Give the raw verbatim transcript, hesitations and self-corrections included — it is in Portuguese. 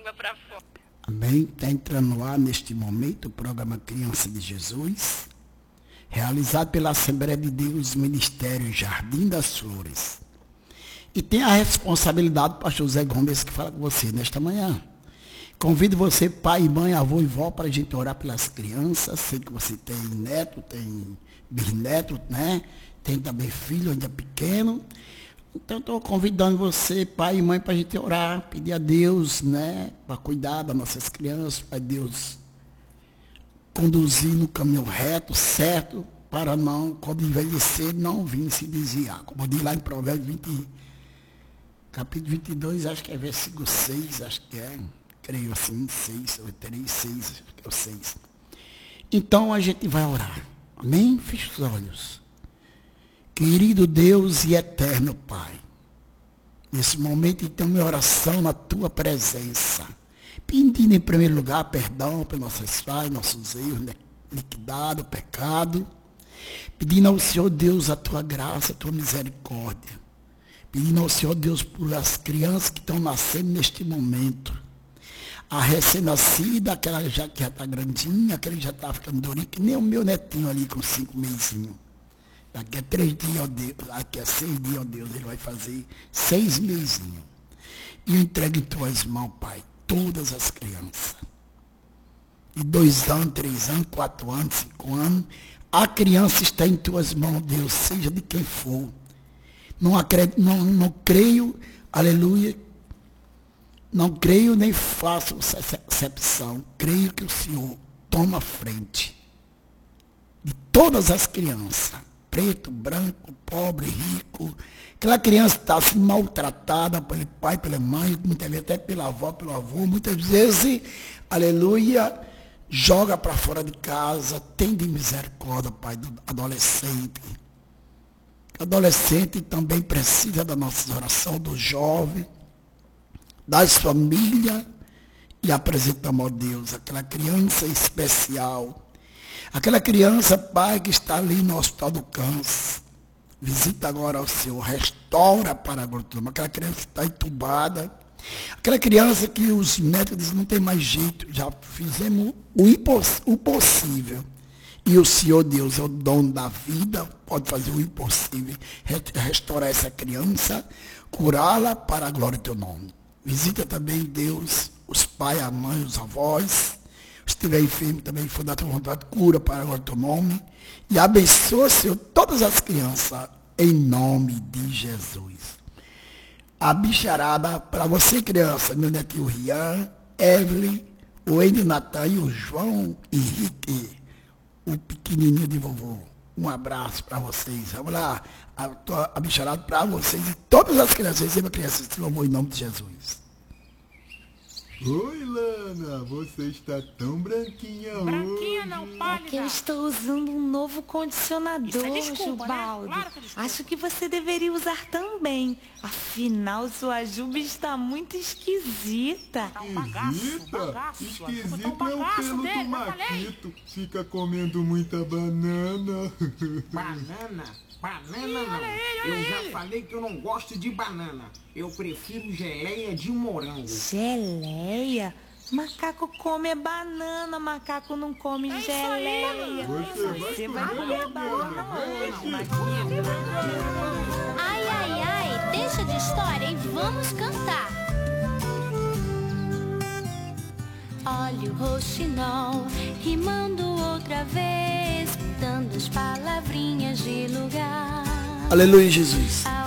língua para fora. Amém? Está entrando no ar neste momento o programa Criança de Jesus, realizado pela Assembleia de Deus, Ministério Jardim das Flores. E tem a responsabilidade do pastor Zé Gomes que fala com você nesta manhã. Convido você, pai, mãe, avô e vó, para a gente orar pelas crianças. Sei que você tem neto, tem bisneto, né? Tem também filho ainda pequeno. Então, estou convidando você, pai e mãe, para a gente orar, pedir a Deus, né? Para cuidar das nossas crianças, para Deus conduzir no caminho reto, certo, para não, quando envelhecer, não vir se desviar. Como diz lá em Provérbios vinte, capítulo vinte e dois, acho que é versículo seis, acho que é. Creio assim, seis, eu terei seis, acho que é o seis. Então a gente vai orar. Amém? Feche os olhos. Querido Deus e eterno Pai, nesse momento então minha oração na tua presença, pedindo em primeiro lugar perdão pelos nossos pais, nossos erros, liquidado, pecado, pedindo ao Senhor Deus a tua graça, a tua misericórdia, pedindo ao Senhor Deus por as crianças que estão nascendo neste momento, a recém-nascida, aquela já, que já está grandinha, aquele que já está ficando durinho, que nem o meu netinho ali com cinco mesinhos. Daqui a três dias, ó Deus, daqui a seis dias, ó Deus, ele vai fazer seis mesinhos. E eu entrego em tuas mãos, Pai, todas as crianças. De dois anos, três anos, quatro anos, cinco anos, a criança está em tuas mãos, Deus, seja de quem for. Não, acredito, não, não creio, aleluia, não creio nem faço exceção. Creio que o Senhor toma frente de todas as crianças. Preto, branco, pobre, rico. Aquela criança está assim, maltratada pelo pai, pela mãe, muitas vezes até pela avó, pelo avô. Muitas vezes, aleluia, joga para fora de casa. Tem de misericórdia, Pai, do adolescente. O adolescente também precisa da nossa oração, do jovem, das famílias, e apresentamos a Deus aquela criança especial, aquela criança, Pai, que está ali no Hospital do Câncer. Visita agora o Senhor, restaura para a glória do teu nome. Aquela criança que está entubada, aquela criança que os médicos dizem não tem mais jeito, já fizemos o, imposs, o possível. E o Senhor Deus é o dono da vida, pode fazer o impossível, restaurar essa criança, curá-la para a glória do teu nome. Visita também, Deus, os pais, a mãe, os avós. Se estiver enfermo também, for da tua vontade, cura para agora o teu nome. E abençoa, Senhor, todas as crianças, em nome de Jesus. A bicharada, para você, criança, meu netinho Rian, Evelyn, o Ende Natan e o João Henrique, o pequenininho de vovô. Um abraço para vocês. Vamos lá, a, a bicharada para vocês e todas as crianças. Receba crianças, te louvou em nome de Jesus. Oi, Lana, você está tão branquinha, Branquinha hoje. não, pálida. É que eu estou usando um novo condicionador, Isso é desculpa, Gilbaldo. né? Claro que é desculpa. Acho que você deveria usar também. Afinal, sua Juba está muito esquisita. Tá um bagaço, Esquisita? bagaço. Esquisito Tá um é o bagaço pelo dele, do eu falei. Maquito. Fica comendo muita banana. Banana? Banana não. olha ele, olha Eu já ele. falei que eu não gosto de banana. Eu prefiro geleia de morango. Geleia? Macaco come é banana, macaco não come É isso aí, geleia. Você vai Você vai comer comer banana, banana vai, hoje, filho. Maquinha. Ai, ai, ai, deixa de história e vamos cantar. Olha o roxinol, rimando outra vez, dando as palavrinhas de lugar. Aleluia, Jesus. A